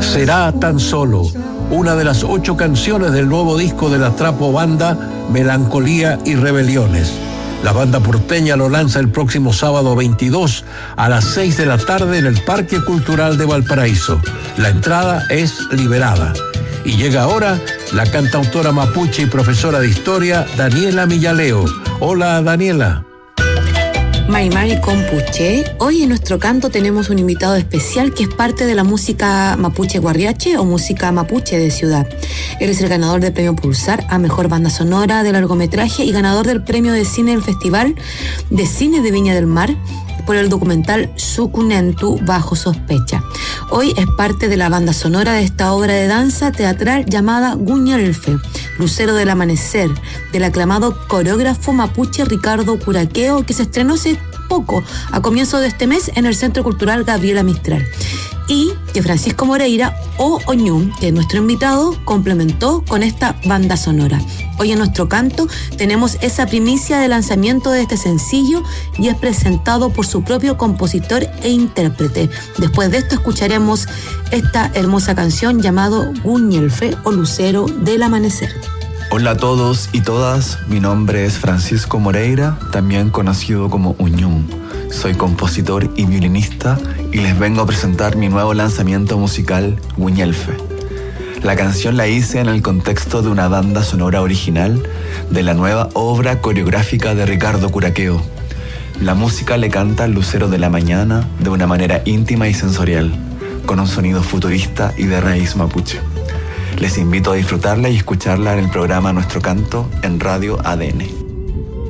Será tan solo una de las 8 canciones del nuevo disco de la trapo banda Melancolía y Rebeliones. La banda porteña lo lanza el próximo sábado 22 a las 6 de la tarde en el Parque Cultural de Valparaíso. La entrada es liberada. Y llega ahora la cantautora mapuche y profesora de historia Daniela Millaleo. Hola, Daniela. Marimari Compuche, hoy en nuestro canto tenemos un invitado especial que es parte de la música mapuche guarriache o música mapuche de ciudad. Él es el ganador del premio Pulsar a Mejor Banda Sonora de Largometraje y ganador del premio de cine del Festival de Cine de Viña del Mar por el documental Sucunentu Bajo Sospecha. Hoy es parte de la banda sonora de esta obra de danza teatral llamada Guñelfe, Lucero del Amanecer, del aclamado coreógrafo mapuche Ricardo Curaqueo, que se estrenó hace poco, a comienzo de este mes, en el Centro Cultural Gabriela Mistral. Y que Francisco Moreira o Oñum, que es nuestro invitado, complementó con esta banda sonora. Hoy en nuestro canto tenemos esa primicia de lanzamiento de este sencillo y es presentado por su propio compositor e intérprete. Después de esto escucharemos esta hermosa canción llamado Guñelfe o Lucero del Amanecer. Hola a todos y todas, mi nombre es Francisco Moreira, también conocido como Uñum. Soy compositor y violinista y les vengo a presentar mi nuevo lanzamiento musical, Guñelfe. La canción la hice en el contexto de una banda sonora original de la nueva obra coreográfica de Ricardo Curaqueo. La música le canta al lucero de la mañana de una manera íntima y sensorial, con un sonido futurista y de raíz mapuche. Les invito a disfrutarla y escucharla en el programa Nuestro Canto en Radio ADN.